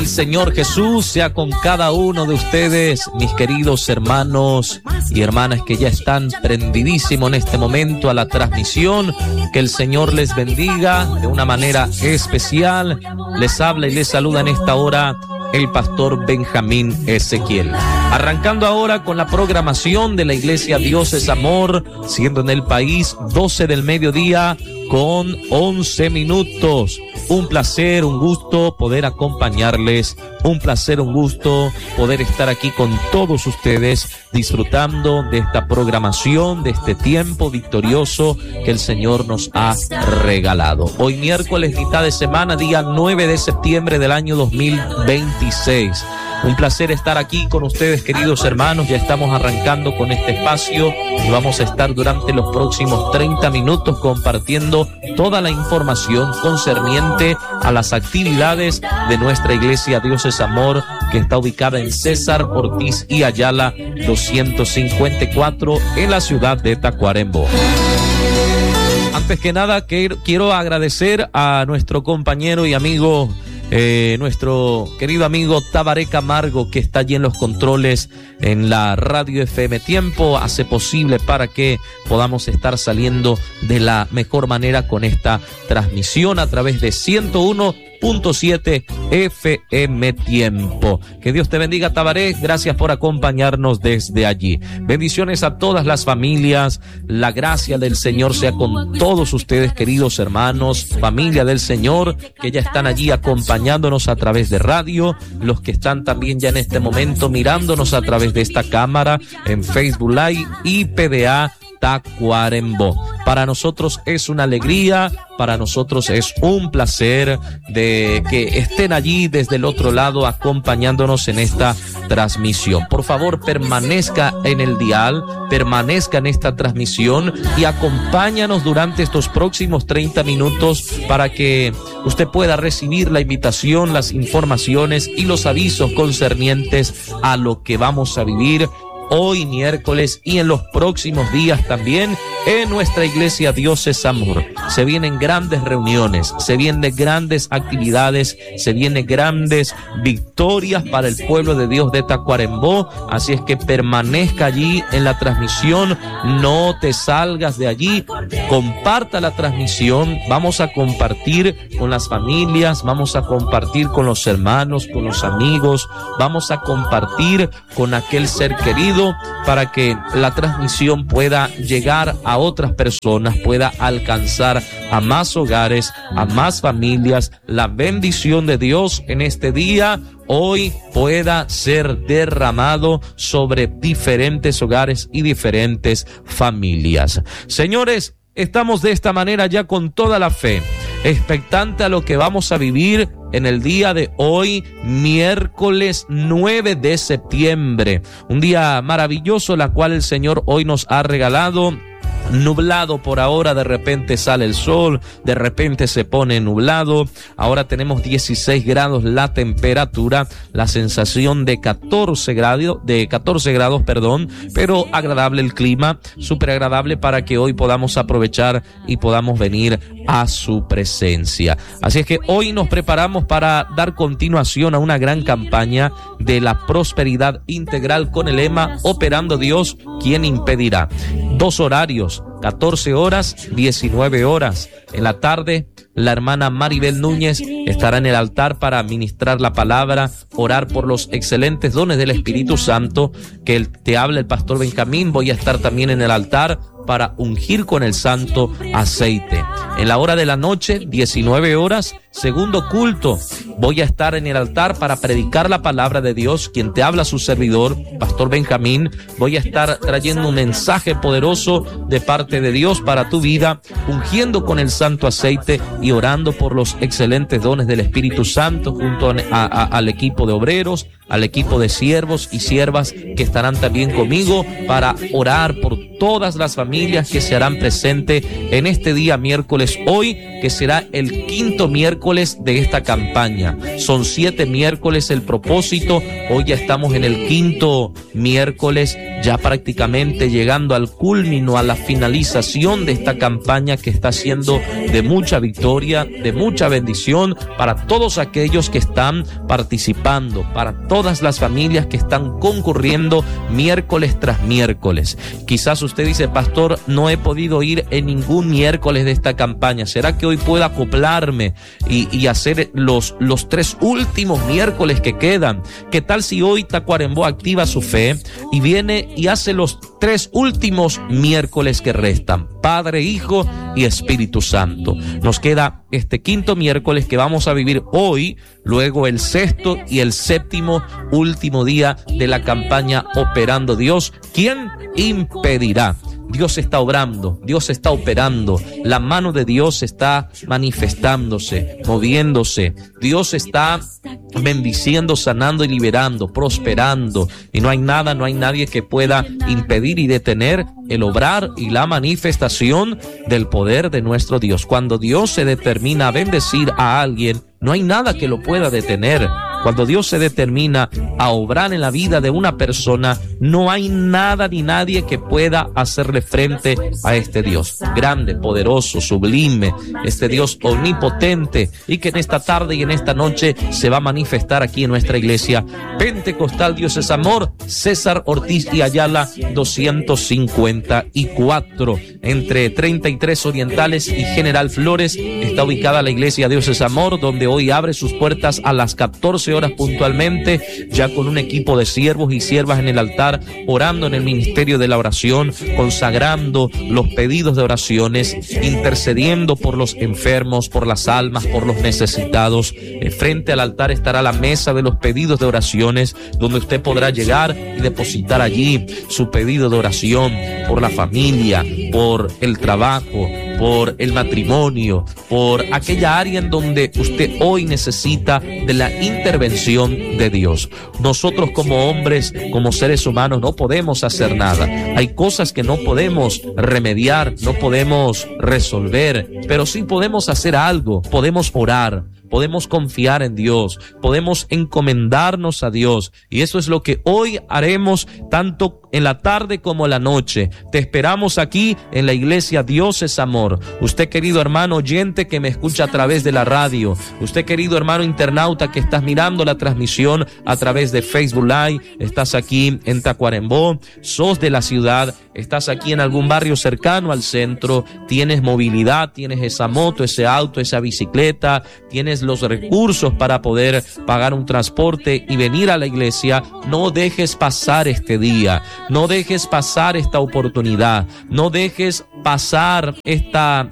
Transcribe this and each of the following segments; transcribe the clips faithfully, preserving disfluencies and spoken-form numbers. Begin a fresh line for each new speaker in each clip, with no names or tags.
El Señor Jesús sea con cada uno de ustedes, mis queridos hermanos y hermanas que ya están prendidísimos en este momento a la transmisión. Que el Señor les bendiga de una manera especial. Les habla y les saluda en esta hora el pastor Benjamín Ezequiel. Arrancando ahora con la programación de la Iglesia Dios es Amor, siendo en el país doce del mediodía con once minutos. Un placer, un gusto poder acompañarles, un placer, un gusto poder estar aquí con todos ustedes disfrutando de esta programación, de este tiempo victorioso que el Señor nos ha regalado. Hoy miércoles, mitad de semana, día nueve de septiembre del año dos mil veintiséis. Un placer estar aquí con ustedes, queridos hermanos. Ya estamos arrancando con este espacio y vamos a estar durante los próximos treinta minutos compartiendo toda la información concerniente a las actividades de nuestra Iglesia Dios es Amor, que está ubicada en César Ortiz y Ayala doscientos cincuenta y cuatro en la ciudad de Tacuarembó. Antes que nada, quiero agradecer a nuestro compañero y amigo Eh, nuestro querido amigo Tabaré Camargo, que está allí en los controles en la radio F M Tiempo, hace posible para que podamos estar saliendo de la mejor manera con esta transmisión a través de ciento uno punto siete F M Tiempo. Que Dios te bendiga, Tabaré, gracias por acompañarnos desde allí. Bendiciones a todas las familias, la gracia del Señor sea con todos ustedes, queridos hermanos, familia del Señor, que ya están allí acompañándonos a través de radio, los que están también ya en este momento mirándonos a través de esta cámara en Facebook Live y P D A Tacuarembó. Para nosotros es una alegría, para nosotros es un placer de que estén allí desde el otro lado acompañándonos en esta transmisión. Por favor, permanezca en el dial, permanezca en esta transmisión y acompáñanos durante estos próximos treinta minutos para que usted pueda recibir la invitación, las informaciones y los avisos concernientes a lo que vamos a vivir hoy miércoles y en los próximos días también en nuestra Iglesia Dios es Amor. Se vienen grandes reuniones, se vienen grandes actividades, se vienen grandes victorias para el pueblo de Dios de Tacuarembó, así es que permanezca allí en la transmisión, no te salgas de allí, comparta la transmisión, vamos a compartir con las familias, vamos a compartir con los hermanos, con los amigos, vamos a compartir con aquel ser querido para que la transmisión pueda llegar a otras personas, pueda alcanzar a más hogares, a más familias. La bendición de Dios en este día hoy pueda ser derramado sobre diferentes hogares y diferentes familias. Señores, estamos de esta manera ya con toda la fe, expectante a lo que vamos a vivir en el día de hoy, miércoles nueve de septiembre. Un día maravilloso, la cual el Señor hoy nos ha regalado. Nublado por ahora, de repente sale el sol, de repente se pone nublado. Ahora tenemos dieciséis grados la temperatura, la sensación de catorce grados, de catorce grados, perdón, pero agradable el clima, súper agradable para que hoy podamos aprovechar y podamos venir a su presencia. Así es que hoy nos preparamos para dar continuación a una gran campaña de la prosperidad integral con el lema Operando Dios, ¿quién impedirá? Dos horarios, catorce horas, diecinueve horas. En la tarde, la hermana Maribel Núñez estará en el altar para ministrar la palabra, orar por los excelentes dones del Espíritu Santo, que el, te habla el pastor Benjamín. Voy a estar también en el altar para ungir con el santo aceite. En la hora de la noche, diecinueve horas, segundo culto, voy a estar en el altar para predicar la palabra de Dios. Quien te habla, su servidor, pastor Benjamín. Voy a estar trayendo un mensaje poderoso de parte de Dios para tu vida, ungiendo con el santo aceite y orando por los excelentes dones del Espíritu Santo junto a, a, al equipo de obreros, al equipo de siervos y siervas que estarán también conmigo para orar por todas las familias que se harán presentes en este día miércoles hoy, que será el quinto miércoles de esta campaña. Son siete miércoles el propósito, hoy ya estamos en el quinto miércoles, ya prácticamente llegando al culmino, a la finalización de esta campaña que está siendo de mucha victoria, de mucha bendición para todos aquellos que están participando, para todas las familias que están concurriendo miércoles tras miércoles. Quizás usted dice, pastor, no he podido ir en ningún miércoles de esta campaña. ¿Será que hoy puedo acoplarme y, y hacer los, los tres últimos miércoles que quedan? ¿Qué tal si hoy Tacuarembó activa su fe y viene y hace los tres últimos miércoles que restan? Padre, Hijo y Espíritu Santo. Nos queda este quinto miércoles que vamos a vivir hoy, luego el sexto y el séptimo último día de la campaña Operando Dios. ¿Quién impedirá? Dios está obrando, Dios está operando, la mano de Dios está manifestándose, moviéndose. Dios está bendiciendo, sanando y liberando, prosperando. Y no hay nada, no hay nadie que pueda impedir y detener el obrar y la manifestación del poder de nuestro Dios. Cuando Dios se determina a bendecir a alguien, no hay nada que lo pueda detener. Cuando Dios se determina a obrar en la vida de una persona, no hay nada ni nadie que pueda hacerle frente a este Dios grande, poderoso, sublime, este Dios omnipotente, y que en esta tarde y en esta noche se va a manifestar aquí en nuestra iglesia Pentecostal Dios es Amor, César Ortiz y Ayala doscientos cincuenta y cuatro, entre treinta y tres Orientales y General Flores. Está ubicada la iglesia Dios es Amor, donde hoy abre sus puertas a las catorce horas puntualmente, ya con un equipo de siervos y siervas en el altar, orando en el ministerio de la oración, consagrando los pedidos de oraciones, intercediendo por los enfermos, por las almas, por los necesitados. Frente al altar estará la mesa de los pedidos de oraciones, donde usted podrá llegar y depositar allí su pedido de oración por la familia, por el trabajo, por el matrimonio, por aquella área en donde usted hoy necesita de la intervención de Dios. Nosotros como hombres, como seres humanos, no podemos hacer nada. Hay cosas que no podemos remediar, no podemos resolver, pero sí podemos hacer algo, podemos orar. Podemos confiar en Dios, podemos encomendarnos a Dios, y eso es lo que hoy haremos tanto en la tarde como en la noche. Te esperamos aquí en la iglesia Dios es Amor. Usted, querido hermano oyente que me escucha a través de la radio, usted, querido hermano internauta que estás mirando la transmisión a través de Facebook Live, estás aquí en Tacuarembó, sos de la ciudad, estás aquí en algún barrio cercano al centro, tienes movilidad, tienes esa moto, ese auto, esa bicicleta, tienes los recursos para poder pagar un transporte y venir a la iglesia. No dejes pasar este día, no dejes pasar esta oportunidad, no dejes pasar esta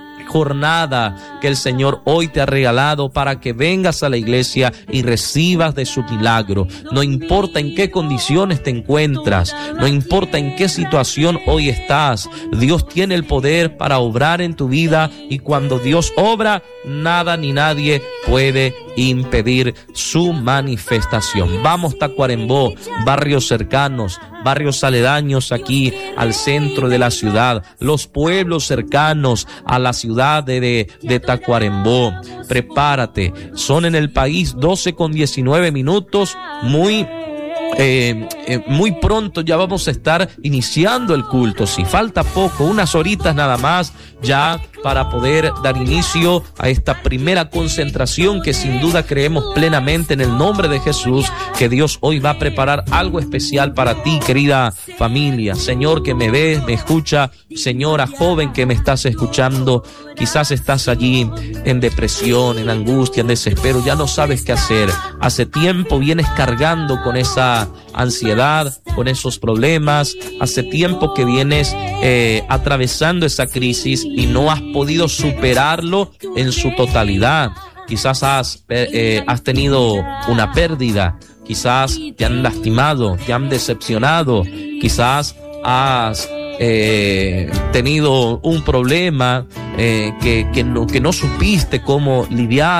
jornada que el Señor hoy te ha regalado para que vengas a la iglesia y recibas de su milagro. No importa en qué condiciones te encuentras, no importa en qué situación hoy estás, Dios tiene el poder para obrar en tu vida, y cuando Dios obra, nada ni nadie puede impedir su manifestación. Vamos, Tacuarembó, barrios cercanos, barrios aledaños aquí al centro de la ciudad, los pueblos cercanos a la ciudad de, de, de Tacuarembó. Prepárate, son en el país doce con diecinueve minutos, muy... Eh, eh, muy pronto ya vamos a estar iniciando el culto. Si falta poco, unas horitas nada más, ya para poder dar inicio a esta primera concentración que sin duda creemos plenamente en el nombre de Jesús, que Dios hoy va a preparar algo especial para ti, querida familia. Señor que me ves, me escucha, señora joven que me estás escuchando, quizás estás allí en depresión, en angustia, en desespero, ya no sabes qué hacer. Hace tiempo vienes cargando con esa ansiedad, con esos problemas. Hace tiempo que vienes eh, atravesando esa crisis y no has podido superarlo en su totalidad. Quizás has, eh, has tenido una pérdida, quizás te han lastimado, te han decepcionado, quizás has eh, tenido un problema eh, que, que, no, que no supiste cómo lidiar.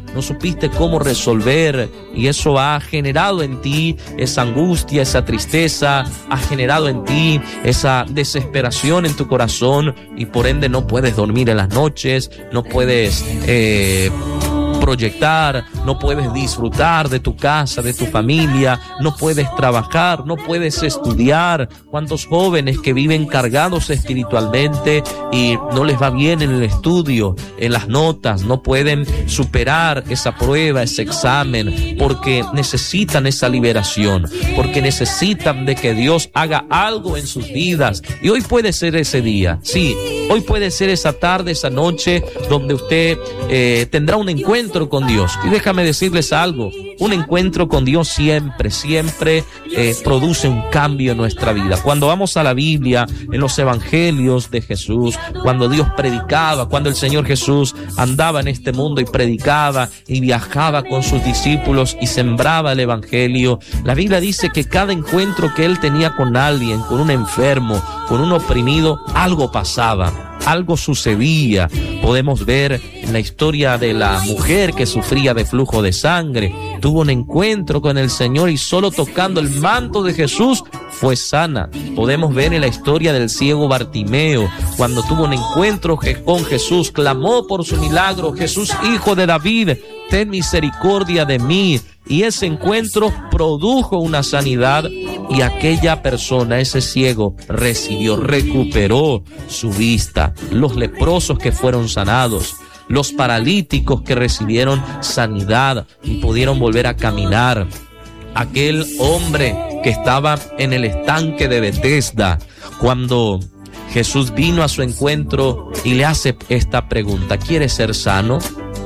no supiste cómo resolver, y eso ha generado en ti esa angustia, esa tristeza, ha generado en ti esa desesperación en tu corazón, y por ende no puedes dormir en las noches, no puedes eh, proyectar, no puedes disfrutar de tu casa, de tu familia, no puedes trabajar, no puedes estudiar. ¿Cuántos jóvenes que viven cargados espiritualmente y no les va bien en el estudio, en las notas, no pueden superar esa prueba, ese examen, porque necesitan esa liberación, porque necesitan de que Dios haga algo en sus vidas? Y hoy puede ser ese día, sí, hoy puede ser esa tarde, esa noche donde usted eh, tendrá un encuentro con Dios. Y déjame decirles algo, un encuentro con Dios siempre, siempre eh, produce un cambio en nuestra vida. Cuando vamos a la Biblia, en los evangelios de Jesús, cuando Dios predicaba, cuando el Señor Jesús andaba en este mundo y predicaba y viajaba con sus discípulos y sembraba el evangelio, la Biblia dice que cada encuentro que él tenía con alguien, con un enfermo, con un oprimido, algo pasaba. Algo sucedía. Podemos ver en la historia de la mujer que sufría de flujo de sangre. Tuvo un encuentro con el Señor y solo tocando el manto de Jesús fue sana. Podemos ver en la historia del ciego Bartimeo, cuando tuvo un encuentro con Jesús, clamó por su milagro: Jesús, hijo de David, ten misericordia de mí. Y ese encuentro produjo una sanidad, y aquella persona, ese ciego, recibió, recuperó su vista. Los leprosos que fueron sanados, los paralíticos que recibieron sanidad y pudieron volver a caminar. Aquel hombre que estaba en el estanque de Betesda, cuando Jesús vino a su encuentro y le hace esta pregunta: ¿quieres ser sano?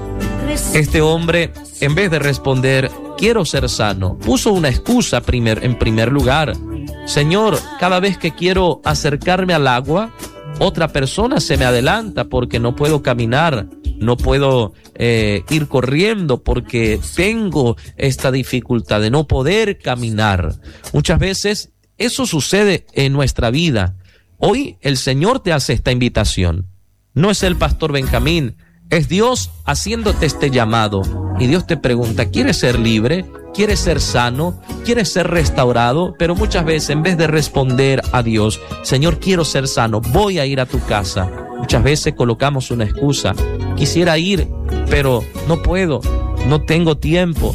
Este hombre, en vez de responder quiero ser sano, puso una excusa primer, en primer lugar. Señor, cada vez que quiero acercarme al agua, otra persona se me adelanta porque no puedo caminar, no puedo eh, ir corriendo porque tengo esta dificultad de no poder caminar. Muchas veces eso sucede en nuestra vida. Hoy el Señor te hace esta invitación. No es el pastor Benjamín, es Dios haciéndote este llamado. Y Dios te pregunta: ¿quieres ser libre? ¿Quieres ser sano? ¿Quieres ser restaurado? Pero muchas veces, en vez de responder a Dios: Señor, quiero ser sano, voy a ir a tu casa, muchas veces colocamos una excusa: quisiera ir, pero no puedo, no tengo tiempo.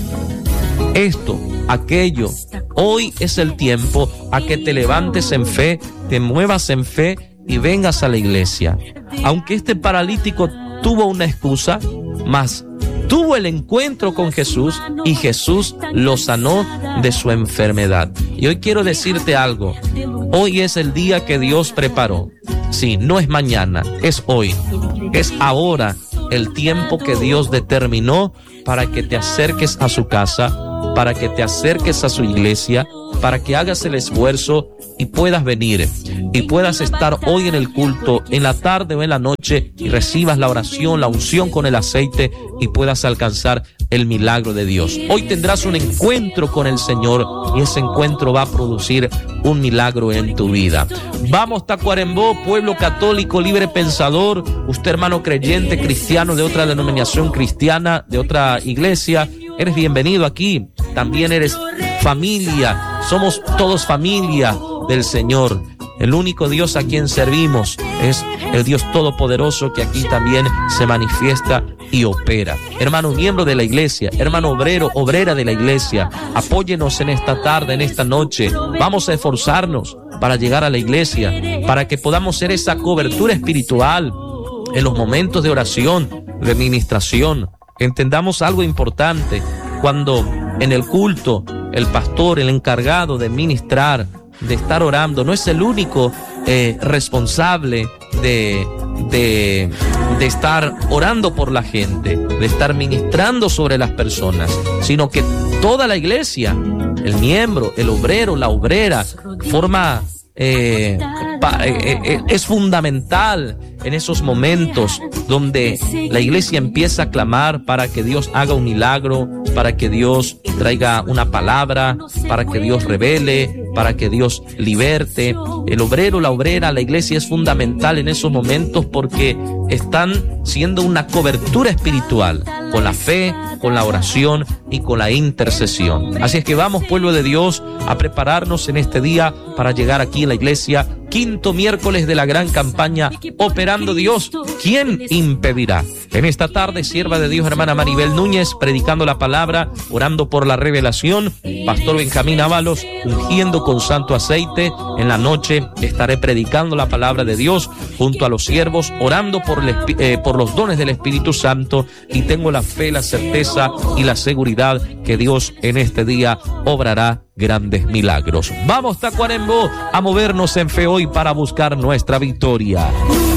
Esto, aquello. Hoy es el tiempo a que te levantes en fe, te muevas en fe y vengas a la iglesia. Aunque este paralítico tuvo una excusa, mas tuvo el encuentro con Jesús y Jesús lo sanó de su enfermedad. Y hoy quiero decirte algo: hoy es el día que Dios preparó. Sí, no es mañana, es hoy, es ahora el tiempo que Dios determinó para que te acerques a su casa, para que te acerques a su iglesia, para que hagas el esfuerzo y puedas venir y puedas estar hoy en el culto, en la tarde o en la noche, y recibas la oración, la unción con el aceite y puedas alcanzar el milagro de Dios. Hoy tendrás un encuentro con el Señor y ese encuentro va a producir un milagro en tu vida. Vamos, Tacuarembó, pueblo católico libre pensador, usted hermano creyente, cristiano de otra denominación cristiana, de otra iglesia, eres bienvenido aquí. También eres familia, somos todos familia del Señor. El único Dios a quien servimos es el Dios todopoderoso, que aquí también se manifiesta y opera. Hermano miembro de la iglesia, hermano obrero, obrera de la iglesia, apóyenos en esta tarde, en esta noche. Vamos a esforzarnos para llegar a la iglesia, para que podamos ser esa cobertura espiritual en los momentos de oración, de ministración. Entendamos algo importante: cuando en el culto el pastor, el encargado de ministrar, de estar orando, no es el único eh, responsable de, de, de estar orando por la gente, de estar ministrando sobre las personas, sino que toda la iglesia, el miembro, el obrero, la obrera, forma eh, pa, eh, eh, es fundamental en esos momentos donde la iglesia empieza a clamar para que Dios haga un milagro, para que Dios traiga una palabra, para que Dios revele, para que Dios liberte. El obrero, la obrera, la iglesia es fundamental en esos momentos porque están siendo una cobertura espiritual con la fe, con la oración y con la intercesión. Así es que vamos, pueblo de Dios, a prepararnos en este día para llegar aquí a la iglesia, quinto miércoles de la gran campaña Operando Dios. ¿Quién impedirá? En esta tarde, sierva de Dios, hermana Maribel Núñez, predicando la palabra, orando por la revelación. Pastor Benjamín Ábalos, ungiendo con santo aceite. En la noche estaré predicando la palabra de Dios junto a los siervos, orando por, el, eh, por los dones del Espíritu Santo, y tengo la fe, la certeza y la seguridad que Dios en este día obrará grandes milagros. Vamos, Tacuarembó, a movernos en fe hoy para buscar nuestra victoria.